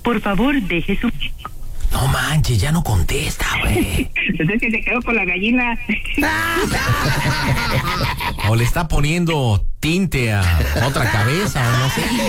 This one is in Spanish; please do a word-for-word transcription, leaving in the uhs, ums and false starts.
Por favor, deje su... No manches, ya no contesta, güey. Entonces que se quedó con la gallina. O le está poniendo tinte a otra cabeza, o no sé.